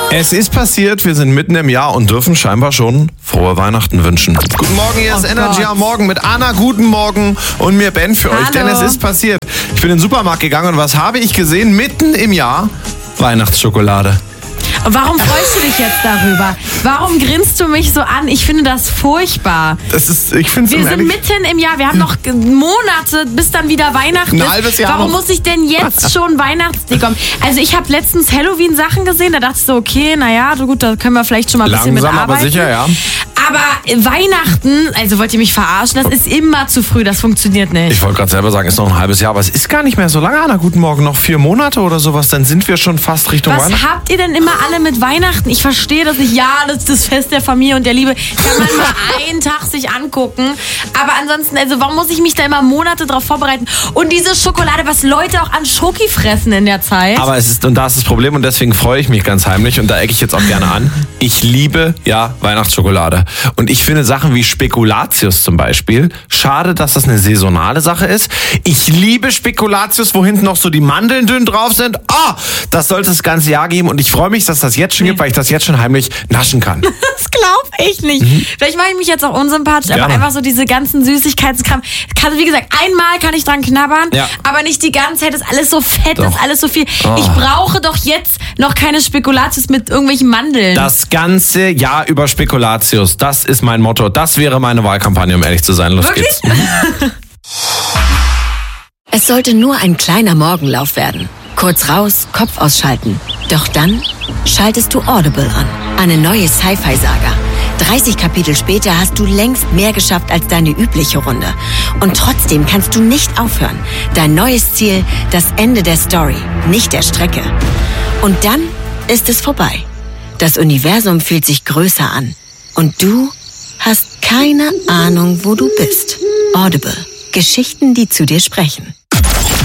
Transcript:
Es ist passiert, wir sind mitten im Jahr und dürfen scheinbar schon frohe Weihnachten wünschen. Guten Morgen, hier ist Energy am Morgen mit Anna, guten Morgen und mir Ben für euch, denn es ist passiert. Ich bin in den Supermarkt gegangen und was habe ich gesehen? Mitten im Jahr Weihnachtsschokolade. Warum freust du dich jetzt darüber? Warum grinst du mich so an? Ich finde das furchtbar. Ich finde Wir sind mitten im Jahr, wir haben noch Monate, bis dann wieder Weihnachten Ein halbes ist. Jahr Warum noch. muss ich denn jetzt schon Weihnachtsdeko? Also ich habe letztens Halloween-Sachen gesehen, da dachte ich so, okay, naja, so gut, da können wir vielleicht schon mal ein bisschen langsam, mitarbeiten. aber sicher, ja. Aber Weihnachten, also wollt ihr mich verarschen? Das ist immer zu früh, das funktioniert nicht. Ich wollte gerade selber sagen, ist noch ein halbes Jahr, aber es ist gar nicht mehr so lange, Anna. Guten Morgen, noch 4 Monate oder sowas, dann sind wir schon fast Richtung Was Weihnachten. habt ihr denn immer alle mit Weihnachten? Ich verstehe das nicht. Ja, das ist das Fest der Familie und der Liebe. Kann man mal einen Tag sich angucken. Aber ansonsten, also warum muss ich mich da immer Monate drauf vorbereiten? Und diese Schokolade, was Leute auch an Schoki fressen in der Zeit. Aber und da ist das Problem und deswegen freue ich mich ganz heimlich und da ecke ich jetzt auch gerne an. Ich liebe, ja, Weihnachtsschokolade. Und ich finde Sachen wie Spekulatius zum Beispiel, schade, dass das eine saisonale Sache ist. Ich liebe Spekulatius, wo hinten noch so die Mandeln dünn drauf sind. Das sollte es das ganze Jahr geben und ich freue mich, dass das jetzt schon gibt, weil ich das jetzt schon heimlich naschen kann. Das glaube ich nicht. Vielleicht mache ich mich jetzt auch unsympathisch, aber einfach so diese ganzen Süßigkeitskram. Wie gesagt, einmal kann ich dran knabbern, aber nicht die ganze Zeit. Das ist alles so fett, das ist alles so viel. Ich brauche doch jetzt noch keine Spekulatius mit irgendwelchen Mandeln. Das ganze Jahr über Spekulatius, das ist mein Motto. Das wäre meine Wahlkampagne, um ehrlich zu sein. Los geht's. Es sollte nur ein kleiner Morgenlauf werden. Kurz raus, Kopf ausschalten. Doch dann schaltest du Audible an. Eine neue Sci-Fi-Saga. 30 Kapitel später hast du längst mehr geschafft als deine übliche Runde. Und trotzdem kannst du nicht aufhören. Dein neues Ziel, das Ende der Story, nicht der Strecke. Und dann ist es vorbei. Das Universum fühlt sich größer an. Und du hast keine Ahnung, wo du bist. Audible. Geschichten, die zu dir sprechen.